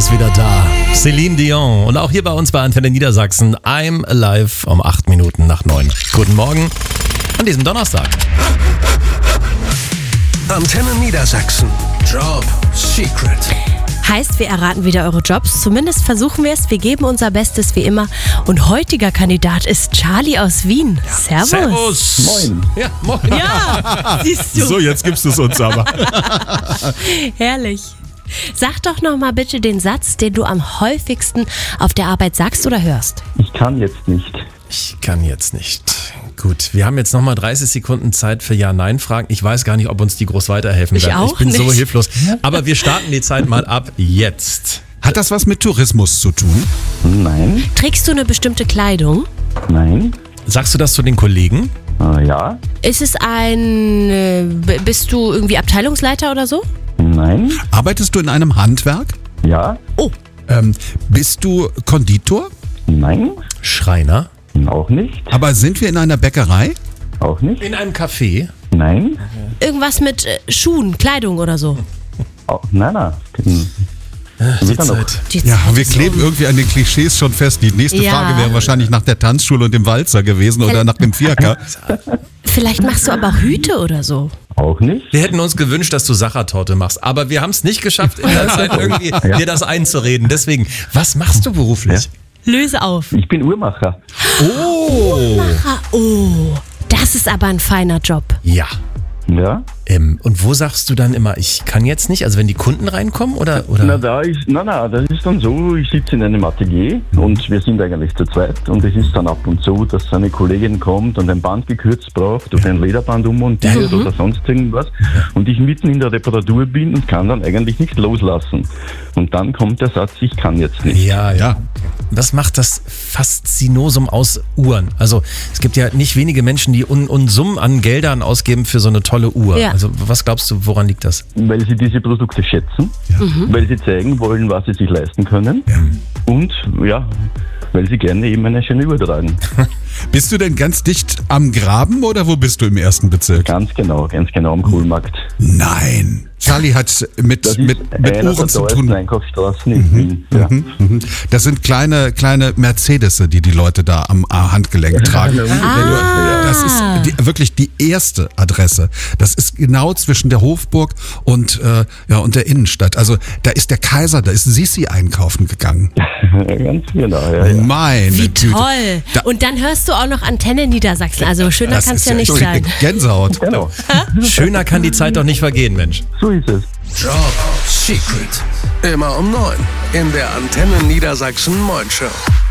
ist wieder da. Celine Dion. Und auch hier bei uns bei Antenne Niedersachsen. I'm Alive um 8 Minuten nach 9. Guten Morgen an diesem Donnerstag. Antenne Niedersachsen. Job Secret. Heißt, wir erraten wieder eure Jobs. Zumindest versuchen wir es. Wir geben unser Bestes wie immer. Und heutiger Kandidat ist Charlie aus Wien. Servus. Servus. Moin. Ja, moin. Ja, siehst du. So, jetzt gibst du es uns aber. Herrlich. Sag doch noch mal bitte den Satz, den du am häufigsten auf der Arbeit sagst oder hörst. Ich kann jetzt nicht. Ich kann jetzt nicht. Gut, wir haben jetzt nochmal 30 Sekunden Zeit für Ja-Nein-Fragen. Ich weiß gar nicht, ob uns die groß weiterhelfen Ich werden. auch Ich bin so nicht. hilflos. Aber wir starten die Zeit mal ab jetzt. Hat das was mit Tourismus zu tun? Nein, Trägst du eine bestimmte Kleidung? nein, Sagst du das zu den Kollegen? ja, Ist es bist du irgendwie Abteilungsleiter oder so? nein, Arbeitest du in einem Handwerk? ja, Oh, Bist du Konditor? nein, Schreiner? auch nicht, Aber sind wir in einer Bäckerei? auch nicht, In einem Café? nein, irgendwas mit Schuhen, Kleidung oder so. nein. Die Wieder noch. Zeit. Die Ja, Zeit wir ist kleben irgendwie an den Klischees schon fest. Die nächste Ja. Frage wäre wahrscheinlich nach der Tanzschule und dem Walzer gewesen oder nach dem Vierker. Vielleicht machst du aber auch Hüte oder so. Auch nicht. Wir hätten uns gewünscht, dass du Sachertorte machst, aber wir haben es nicht geschafft, in der Zeit irgendwie dir das einzureden. Deswegen, was machst du beruflich? Löse auf. Ich bin Uhrmacher. Oh! Oh, das ist aber ein feiner Job. Ja. Ja. Und wo sagst du dann immer, ich kann jetzt nicht? Also wenn die Kunden reinkommen oder? Das ist dann so, ich sitze in einem Atelier und wir sind eigentlich zu zweit und es ist dann ab und zu, dass eine Kollegin kommt und ein Band gekürzt braucht oder ein Lederband ummontiert oder sonst irgendwas und ich mitten in der Reparatur bin und kann dann eigentlich nicht loslassen. Und dann kommt der Satz, ich kann jetzt nicht. Ja. Was macht das Faszinosum aus Uhren? Also es gibt ja nicht wenige Menschen, die Unsummen an Geldern ausgeben für so eine tolle Uhr. Ja. Also was glaubst du, woran liegt das? Weil sie diese Produkte schätzen, weil sie zeigen wollen, was sie sich leisten können und ja, weil sie gerne eben eine schöne Uhr tragen. Bist du denn ganz dicht am Graben oder wo bist du im ersten Bezirk? Ganz genau am Kohlmarkt. Nein. Charlie hat mit Das ist Uhren einer der zu teuersten tun. Einkaufsstraßen in Wien. Ja. Das sind kleine Mercedes, die Leute da am Handgelenk tragen. Das ist wirklich die erste Adresse. Das ist genau zwischen der Hofburg und der Innenstadt. Also da ist der Kaiser, da ist Sisi einkaufen gegangen. Ganz genau, ja. Meine Wie Güte. toll. Da- Und dann hörst du auch noch Antenne Niedersachsen. Also schöner Das kann es ist ja nicht so sein. eine Gänsehaut. Genau, Schöner kann die Zeit doch nicht vergehen, Mensch. so ist es. Job Secret. Immer um 9 in der Antenne Niedersachsen Morning Show.